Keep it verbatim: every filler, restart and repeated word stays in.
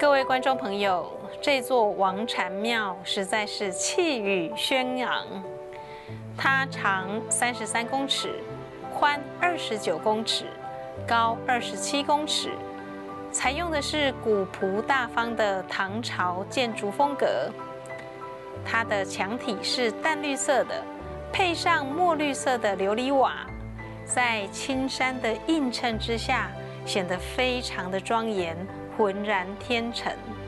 各位观众朋友，这座王禅庙实在是气宇轩昂。它长三十三公尺，宽二十九公尺，高二十七公尺，采用的是古朴大方的唐朝建筑风格。它的墙体是淡绿色的，配上墨绿色的琉璃瓦，在青山的映衬之下，显得非常的庄严，浑然天成。